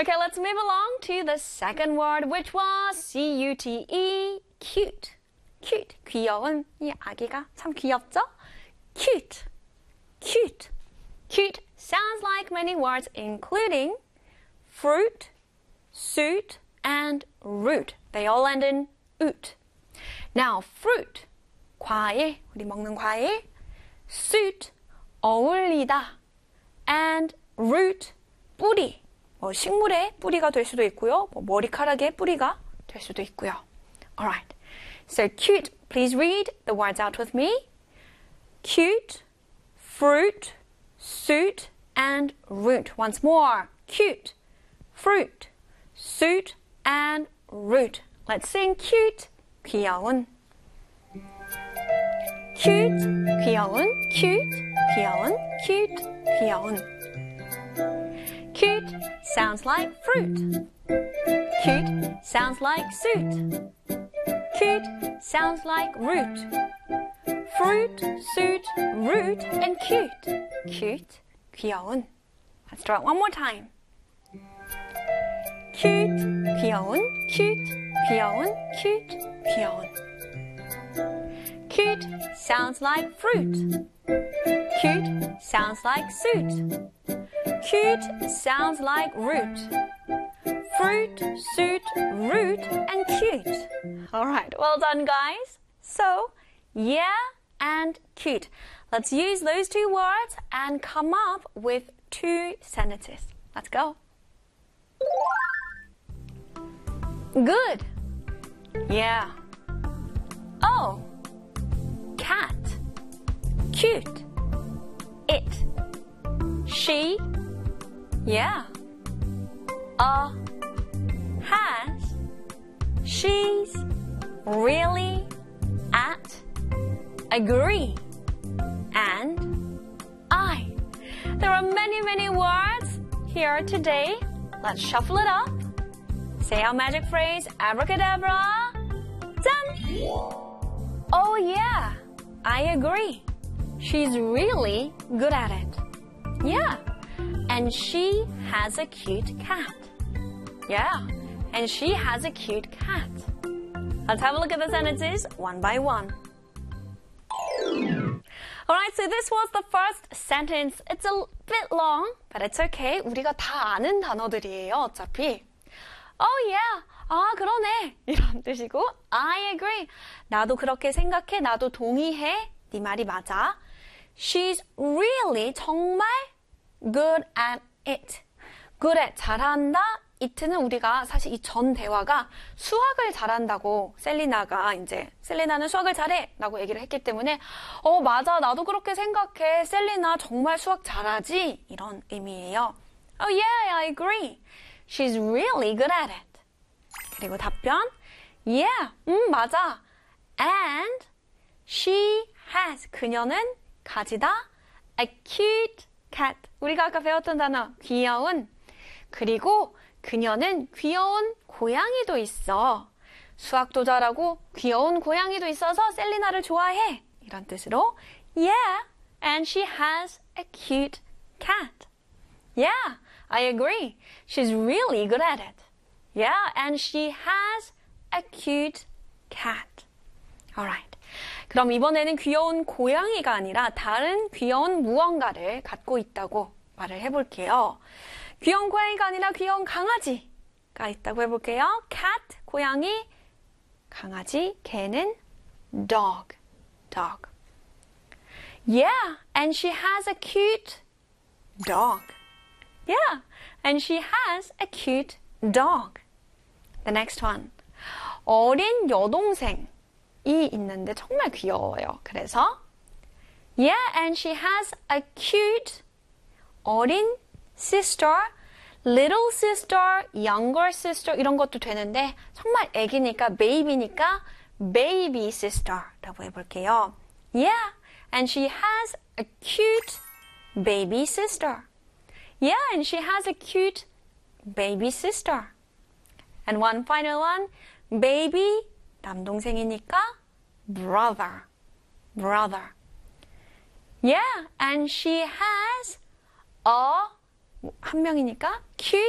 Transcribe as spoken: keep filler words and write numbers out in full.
Okay, let's move along to the second word, which was C U T E, cute. Cute, 귀여운. 이 아기가 참 귀엽죠? Cute, cute. Cute sounds like many words, including fruit, suit, and root. They all end in oot. Now, fruit, 과일, 우리 먹는 과일. suit, 어울리다. and root, 뿌리. 뭐 식물의 뿌리가 될 수도 있고요. 뭐 머리카락의 뿌리가 될 수도 있고요. Alright. So cute, please read the words out with me. Cute, fruit, suit, and root. Once more. Cute, fruit, suit, and root. Let's sing cute, 귀여운. Cute, 귀여운, cute, 귀여운, cute, 귀여운. Cute sounds like fruit. Cute sounds like suit. Cute sounds like root. Fruit, suit, root, and cute. Cute, 귀여운. Let's try it one more time. Cute, 귀여운, cute, 귀여운, cute, 귀여운. Cute sounds like fruit. Cute sounds like suit. Cute sounds like root. Fruit, suit, root, and cute. All right, well done, guys. So, yeah and cute. Let's use those two words and come up with two sentences. Let's go. Good. Yeah. Oh. Cat. Cute. It. She. Yeah. A. Has. She's. Really. At. Agree. And. I. There are many, many words here today. Let's shuffle it up. Say our magic phrase, abracadabra. Done! Oh yeah, I agree. She's really good at it. Yeah, and she has a cute cat. Yeah, and she has a cute cat. Let's have a look at the sentences one by one. Alright, so this was the first sentence. It's a bit long, but it's okay. 우리가 다 아는 단어들이에요, 어차피. Oh yeah, 아 그러네 이런 뜻이고 I agree, 나도 그렇게 생각해, 나도 동의해, 네 말이 맞아. She's really 정말 good at it. good at 잘한다. it는 우리가 사실 이 전 대화가 수학을 잘한다고 셀리나가 이제 셀리나는 수학을 잘해 라고 얘기를 했기 때문에 어 맞아 나도 그렇게 생각해, 셀리나 정말 수학 잘하지, 이런 의미예요. Oh yeah, I agree. She's really good at it. 그리고 답변, yeah, 음, 맞아. And she has, 그녀는 가지다, a cute cat. 우리가 아까 배웠던 단어, 귀여운. 그리고 그녀는 귀여운 고양이도 있어. 수학도 잘하고 귀여운 고양이도 있어서 셀리나를 좋아해. 이런 뜻으로, yeah, and she has a cute cat. Yeah. I agree. She's really good at it. Yeah, and she has a cute cat. Alright. 그럼 이번에는 귀여운 고양이가 아니라 다른 귀여운 무언가를 갖고 있다고 말을 해볼게요. 귀여운 고양이가 아니라 귀여운 강아지가 있다고 해볼게요. cat, 고양이, 강아지, 개는 dog, dog. Yeah, and she has a cute dog. Yeah, and she has a cute dog. The next one. 어린 여동생이 있는데 정말 귀여워요. 그래서 yeah, and she has a cute 어린 sister, little sister, younger sister 이런 것도 되는데 정말 애기니까 baby니까 baby sister라고 해볼게요. Yeah, and she has a cute baby sister. Yeah, and she has a cute baby sister. And one final one, baby, 남동생이니까 brother, brother. Yeah, and she has a, 한 명이니까 cute